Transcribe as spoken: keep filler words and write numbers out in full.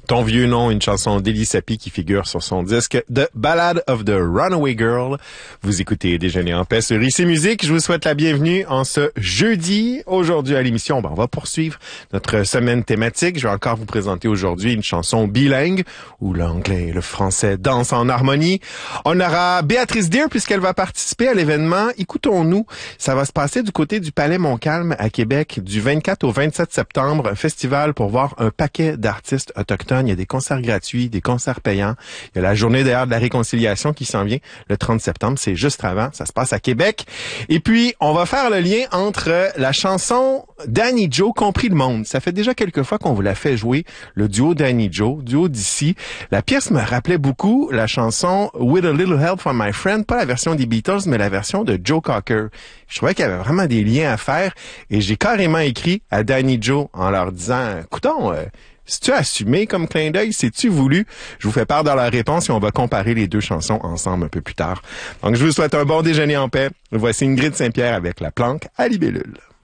Ton vieux nom, une chanson d'Elie Sapi qui figure sur son disque The Ballad of the Runaway Girl. Vous écoutez Déjeuner en paix sur I C Musique. Je vous souhaite la bienvenue en ce jeudi. Aujourd'hui à l'émission, ben, on va poursuivre notre semaine thématique. Je vais encore vous présenter aujourd'hui une chanson bilingue où l'anglais et le français dansent en harmonie. On aura Béatrice Deer puisqu'elle va participer à l'événement Écoutons-nous. Ça va se passer du côté du Palais Montcalm à Québec du vingt-quatre au vingt-sept septembre. Un festival pour voir un paquet d'artistes autochtones. Il y a des concerts gratuits, des concerts payants. Il y a la journée d'ailleurs de la réconciliation qui s'en vient le trente septembre. C'est juste avant. Ça se passe à Québec. Et puis, on va faire le lien entre la chanson Danny Joe, Compris le monde. Ça fait déjà quelques fois qu'on vous l'a fait jouer, le duo Danny Joe, duo d'ici. La pièce me rappelait beaucoup la chanson With a Little Help from My Friend, pas la version des Beatles, mais la version de Joe Cocker. Je trouvais qu'il y avait vraiment des liens à faire et j'ai carrément écrit à Danny Joe en leur disant, écoutons, euh, c'est-tu assumé comme clin d'œil? C'est-tu voulu? Je vous fais part dans la réponse et on va comparer les deux chansons ensemble un peu plus tard. Donc, je vous souhaite un bon déjeuner en paix. Voici Ingrid Saint-Pierre avec La Planque à Libellule.